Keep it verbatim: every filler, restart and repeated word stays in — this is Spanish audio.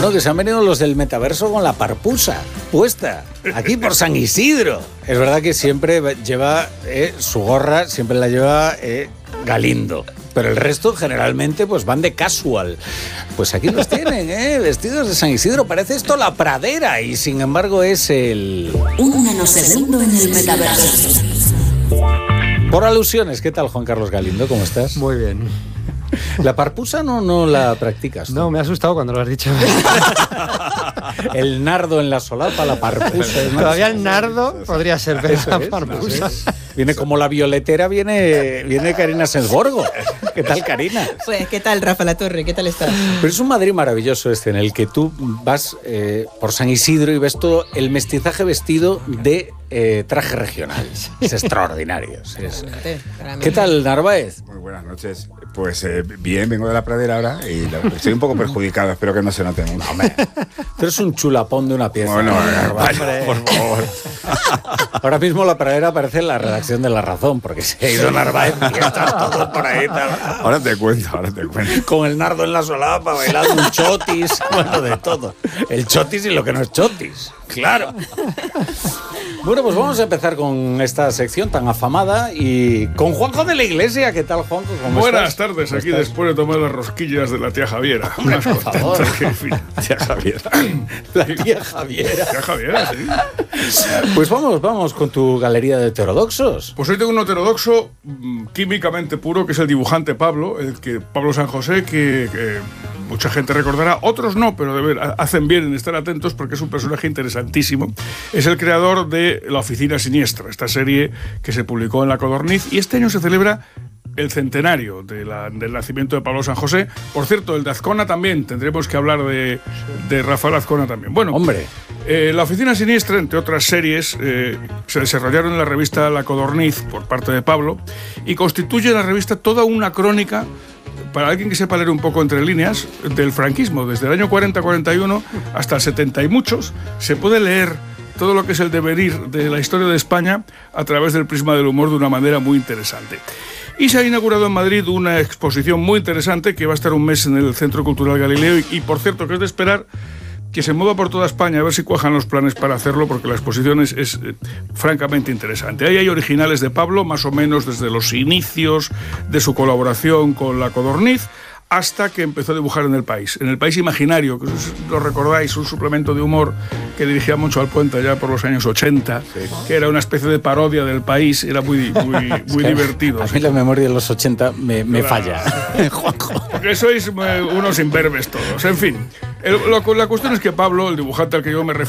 Bueno, que se han venido los del metaverso con la parpusa puesta, aquí por San Isidro. Es verdad que siempre lleva eh, su gorra, siempre la lleva eh, Galindo. Pero el resto generalmente pues van de casual. Pues aquí los tienen, ¿eh? Vestidos de San Isidro. Parece esto la pradera y sin embargo es el... Un nanosegundo en el metaverso. Por alusiones, ¿qué tal, Juan Carlos Galindo? ¿Cómo estás? Muy bien. ¿La parpusa no, no la practicas tú? No, me ha asustado cuando lo has dicho. El nardo en la solapa, la parpusa. ¿No? Todavía el nardo podría ser, pero Eso la es, parpusa. eso es. Viene como la violetera, viene, viene Karina Sensborgo. ¿Qué tal, Karina? Pues, ¿qué tal, Rafa La Torre? ¿Qué tal estás? Pero es un Madrid maravilloso este, en el que tú vas eh, por San Isidro y ves todo el mestizaje vestido de eh, traje regional. Es extraordinario. Es, Claramente, claramente. ¿Qué tal, Narváez? Muy buenas noches. Pues eh, bien, vengo de la pradera ahora y la, estoy un poco perjudicado, espero que no se note mucho. Tú eres un chulapón de una pieza. Bueno, ¿no, bueno, Narváez? vaya, por favor. Ahora mismo la pradera aparece en la redacción de La Razón, porque se ha ido Narváez y está todo por ahí. Tal. Ahora te cuento, ahora te cuento. Con el nardo en la solapa, bailando un chotis, bueno, de todo. El chotis y lo que no es chotis, claro. Bueno, pues vamos a empezar con esta sección tan afamada y con Juanjo de la Iglesia. ¿Qué tal, Juanjo? ¿Cómo Buenas estás? tardes, ¿Cómo aquí estás? después de tomar las rosquillas de la tía Javiera. Hombre, Más por contento favor. que, en fin. Tía Javiera. La tía Javiera. Tía Javiera, sí. Pues vamos, vamos con tu galería de heterodoxos. Pues hoy tengo un heterodoxo mm, químicamente puro, que es el dibujante Pablo, el que Pablo San José, que, que mucha gente recordará, otros no, pero de ver, hacen bien en estar atentos porque es un personaje interesantísimo. Es el creador de La Oficina Siniestra, esta serie que se publicó en La Codorniz, y este año se celebra el centenario de la, del nacimiento de Pablo San José. Por cierto, el de Azcona también, tendremos que hablar de, de Rafael Azcona también. Bueno, Hombre. Eh, La Oficina Siniestra, entre otras series, eh, se desarrollaron en la revista La Codorniz por parte de Pablo y constituye la revista toda una crónica, para alguien que sepa leer un poco entre líneas, del franquismo. Desde el año cuarenta cuarenta y uno hasta el setenta y muchos, se puede leer todo lo que es el devenir de la historia de España a través del prisma del humor de una manera muy interesante. Y se ha inaugurado en Madrid una exposición muy interesante que va a estar un mes en el Centro Cultural Galileo y, y por cierto, que es de esperar que se mueva por toda España, a ver si cuajan los planes para hacerlo, porque la exposición es, es eh, francamente interesante. Ahí hay originales de Pablo, más o menos desde los inicios de su colaboración con La Codorniz, hasta que empezó a dibujar en El País. En El País Imaginario, que lo recordáis, un suplemento de humor que dirigía mucho al Puente ya por los años ochenta, sí, que era una especie de parodia del País, era muy, muy, muy divertido. A mí sí. la memoria de los ochenta me, me falla, Juanjo. Porque sois unos imberbes todos. En fin, el, lo, la cuestión es que Pablo, el dibujante al que yo me refiero,